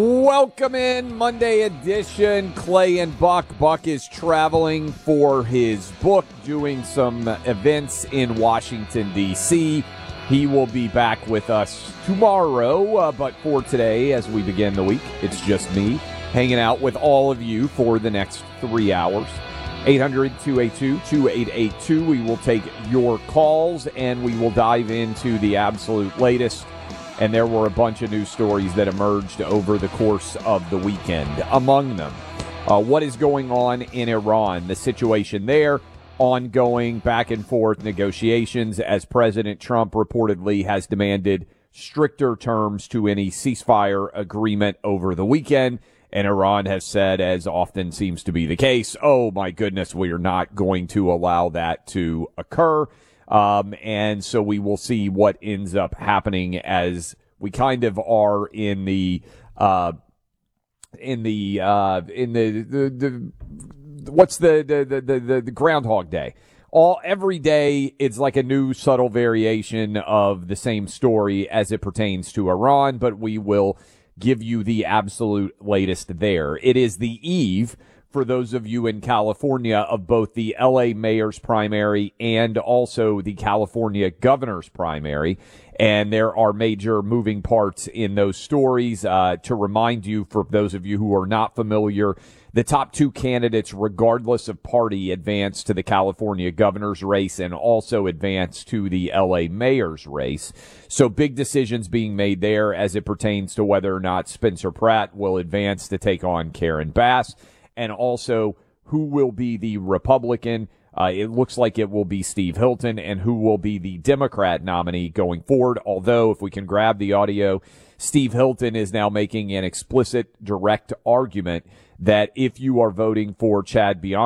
Welcome in, Monday edition. Clay and Buck. Buck is traveling for his book, doing some events in Washington, D.C. He will be back with us tomorrow, but for today, as we begin the week, it's just me hanging out with all of you for the next 3 hours. 800-282-2882. We will take your calls, and we will dive into the absolute latest. And there were a bunch of news stories that emerged over the course of the weekend. Among them, what is going on in Iran, the situation there, ongoing back and forth negotiations as President Trump reportedly has demanded stricter terms to any ceasefire agreement over the weekend. And Iran has said, as often seems to be the case, oh my goodness, we are not going to allow that to occur. And so we will see what ends up happening as we kind of are in the Groundhog Day. Every day it's like a new subtle variation of the same story as it pertains to Iran, but we will give you the absolute latest there. It is the eve, for those of you in California, of both the L.A. mayor's primary and also the California governor's primary. And there are major moving parts in those stories. To remind you, for those of you who are not familiar, the top two candidates, regardless of party, advance to the California governor's race and also advance to the L.A. mayor's race. So big decisions being made there as it pertains to whether or not Spencer Pratt will advance to take on Karen Bass. And also, who will be the Republican? It looks like it will be Steve Hilton, and who will be the Democrat nominee going forward. Although, if we can grab the audio, Steve Hilton is now making an explicit, direct argument that if you are voting for Chad Bianco,